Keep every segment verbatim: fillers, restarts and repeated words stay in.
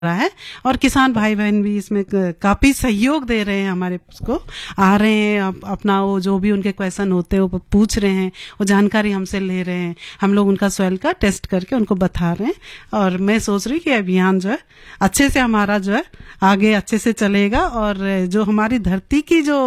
रहा है और किसान भाई बहन भी इसमें काफी सहयोग दे रहे हैं, हमारे को आ रहे हैं, अप, अपना वो जो भी उनके क्वेश्चन होते हैं वो पूछ रहे हैं, वो जानकारी हमसे ले रहे हैं, हम लोग उनका सॉइल का टेस्ट करके उनको बता रहे हैं। और मैं सोच रही कि अभियान जो है अच्छे से हमारा जो है आगे अच्छे से चलेगा और जो हमारी धरती की जो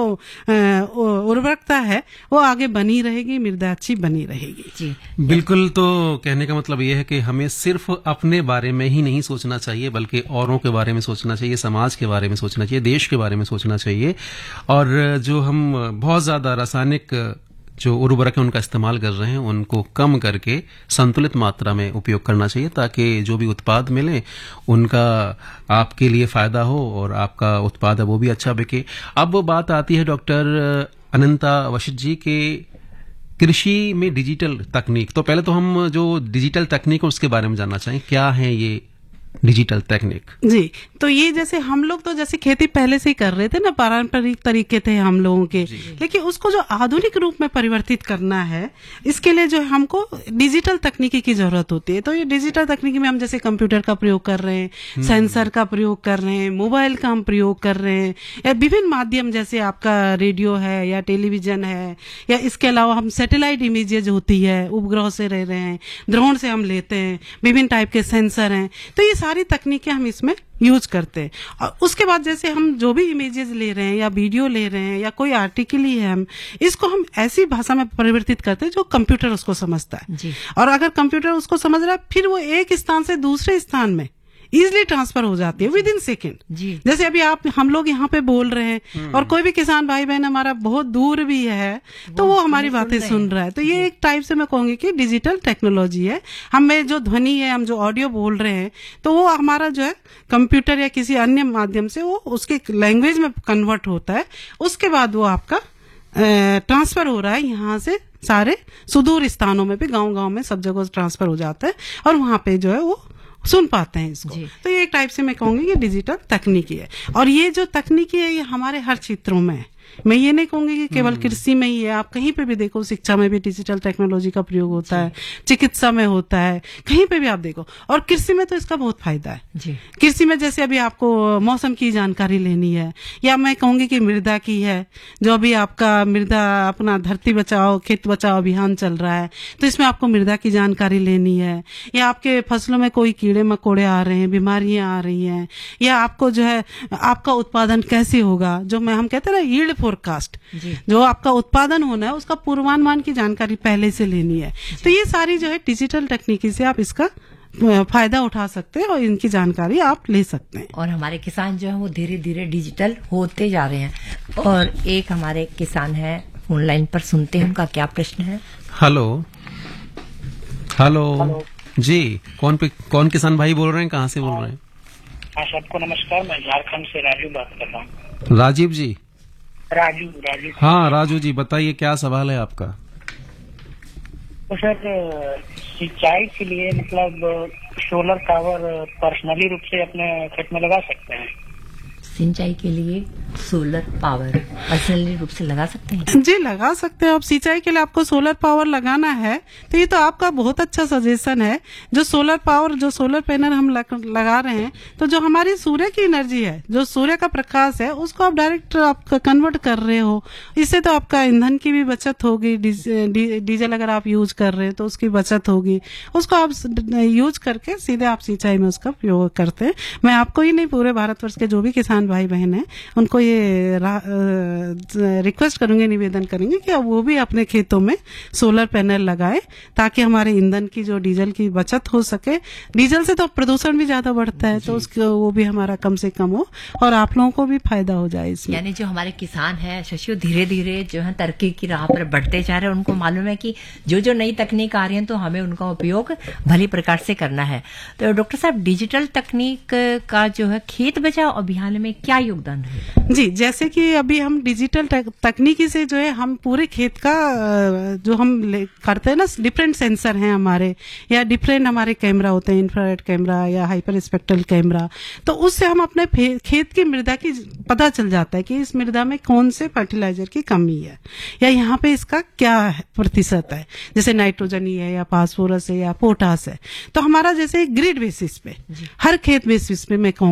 उर्वरकता है वो आगे बनी रहेगी, मृदा अच्छी बनी रहेगी। जी बिल्कुल। तो कहने का मतलब ये है कि हमें सिर्फ अपने बारे में ही नहीं सोचना चाहिए, बल्कि औरों के बारे में सोचना चाहिए, समाज के बारे में सोचना चाहिए, देश के बारे में सोचना चाहिए। और जो हम बहुत ज्यादा रासायनिक जो उर्वरक है उनका इस्तेमाल कर रहे हैं उनको कम करके संतुलित मात्रा में उपयोग करना चाहिए, ताकि जो भी उत्पाद मिले उनका आपके लिए फायदा हो और आपका उत्पाद है वो भी अच्छा बिके। अब बात आती है डॉक्टर अनंता वशिष्ठ जी के कृषि में डिजिटल तकनीक। तो पहले तो हम जो डिजिटल तकनीक है उसके बारे में जानना चाहें, क्या है ये डिजिटल तकनीक? जी, तो ये जैसे हम लोग तो जैसे खेती पहले से ही कर रहे थे ना, पारंपरिक तरीके थे हम लोगों के, लेकिन उसको जो आधुनिक रूप में परिवर्तित करना है इसके लिए जो हमको डिजिटल तकनीकी की जरूरत होती है। तो ये डिजिटल तकनीकी में हम जैसे कंप्यूटर का प्रयोग कर रहे हैं, सेंसर का प्रयोग कर रहे हैं, मोबाइल का हम प्रयोग कर रहे हैं, या विभिन्न माध्यम जैसे आपका रेडियो है या टेलीविजन है, या इसके अलावा हम सैटेलाइट इमेजेज होती है, उपग्रह से रह रहे हैं, ड्रोन से हम लेते हैं, विभिन्न टाइप के सेंसर हैं। तो ये सारी तकनीकें हम इसमें यूज करते हैं। और उसके बाद जैसे हम जो भी इमेजेस ले रहे हैं या वीडियो ले रहे हैं या कोई आर्टिकल ही है, हम इसको हम ऐसी भाषा में परिवर्तित करते हैं जो कंप्यूटर उसको समझता है जी। और अगर कंप्यूटर उसको समझ रहा है फिर वो एक स्थान से दूसरे स्थान में इजिली ट्रांसफर हो जाती है विद इन सेकेंड। जैसे अभी आप हम लोग यहाँ पे बोल रहे हैं और कोई भी किसान भाई बहन हमारा बहुत दूर भी है तो वो हमारी बातें सुन रहा है। तो ये एक टाइप से मैं कहूंगी कि डिजिटल टेक्नोलॉजी है। हमें जो ध्वनि है, हम जो ऑडियो बोल रहे हैं, तो वो हमारा जो है कंप्यूटर या किसी अन्य माध्यम से वो उसके लैंग्वेज में कन्वर्ट होता है। उसके बाद वो आपका ट्रांसफर हो रहा है यहाँ से सारे सुदूर स्थानों में भी, गांव गांव में सब जगह ट्रांसफर हो जाता है और वहां पे जो है वो सुन पाते हैं इसको। तो ये एक टाइप से मैं कहूंगी कि डिजिटल तकनीकी है। और ये जो तकनीकी है ये हमारे हर क्षेत्रों में है। मैं ये नहीं कहूंगी कि केवल कृषि में ही है, आप कहीं पे भी देखो, शिक्षा में भी डिजिटल टेक्नोलॉजी का प्रयोग होता है, चिकित्सा में होता है, कहीं पे भी आप देखो। और कृषि में तो इसका बहुत फायदा है जी। कृषि में जैसे अभी आपको मौसम की जानकारी लेनी है, या मैं कहूंगी कि मृदा की है, जो अभी आपका मृदा अपना धरती बचाओ खेत बचाओ अभियान चल रहा है, तो इसमें आपको मृदा की जानकारी लेनी है, या आपके फसलों में कोई कीड़े मकोड़े आ रहे हैं, बीमारियां आ रही हैं, या आपको जो है आपका उत्पादन कैसे होगा, जो मैं हम कहते हैं ना यील्ड फोरकास्ट, जो आपका उत्पादन होना है उसका पूर्वानुमान की जानकारी पहले से लेनी है। तो ये सारी जो है डिजिटल तकनीकी से आप इसका फायदा उठा सकते हैं और इनकी जानकारी आप ले सकते हैं। और हमारे किसान जो है वो धीरे धीरे डिजिटल होते जा रहे हैं। और एक हमारे किसान है फोन लाइन पर, सुनते हैं उनका क्या प्रश्न है। हेलो हेलो जी, कौन पे कौन किसान भाई बोल रहे हैं, कहाँ से बोल रहे हैं? हाँ, सबको नमस्कार, मैं झारखंड से राजू बात कर रहा हूँ। राजीव जी? राजू राजू हाँ राजू जी, बताइए क्या सवाल है आपका? तो सर, सिंचाई के लिए मतलब सोलर पावर पर्सनली रूप से अपने खेत में लगा सकते हैं? सिंचाई के लिए सोलर पावर पर्सनली रूप से लगा सकते हैं? जी, लगा सकते हैं आप। सिंचाई के लिए आपको सोलर पावर लगाना है तो ये तो आपका बहुत अच्छा सजेशन है। जो सोलर पावर, जो सोलर पैनल हम लगा रहे हैं, तो जो हमारी सूर्य की एनर्जी है, जो सूर्य का प्रकाश है, उसको आप डायरेक्ट आप कन्वर्ट कर रहे हो। इससे तो आपका ईंधन की भी बचत होगी, डीजल अगर आप यूज कर रहे हैं तो उसकी बचत होगी। उसको आप यूज करके सीधे आप सिंचाई में उसका प्रयोग करते हैं। मैं आपको ही नहीं, पूरे भारतवर्ष के जो भी किसान भाई बहन हैं उनको ये रिक्वेस्ट करूंगे, निवेदन करेंगे कि वो भी अपने खेतों में सोलर पैनल लगाए, ताकि हमारे ईंधन की जो डीजल की बचत हो सके। डीजल से तो प्रदूषण भी ज्यादा बढ़ता है, तो उसको वो भी हमारा कम से कम हो और आप लोगों को भी फायदा हो जाए इसमें। यानी जो हमारे किसान है शशि, धीरे धीरे जो है तरक्की की राह पर बढ़ते जा रहे हैं। उनको मालूम है कि जो जो नई तकनीक आ रही है तो हमें उनका उपयोग भली प्रकार से करना है। तो डॉक्टर साहब, डिजिटल तकनीक का जो है खेत बचाओ अभियान में क्या योगदान रहेगा? जी, जैसे कि अभी हम डिजिटल तकनीकी से जो है हम पूरे खेत का जो हम करते हैं ना, डिफरेंट सेंसर हैं हमारे, या डिफरेंट हमारे कैमरा होते हैं, इंफ्रारेड कैमरा या हाइपर स्पेक्ट्रल कैमरा, तो उससे हम अपने खेत की मृदा की पता चल जाता है कि इस मृदा में कौन से फर्टिलाइजर की कमी है, या यहाँ पे इसका क्या प्रतिशत है, जैसे नाइट्रोजन ही है या फास्फोरस है या पोटास है। तो हमारा जैसे ग्रिड बेसिस पे, हर खेत बेसिस पे मैं कहूँ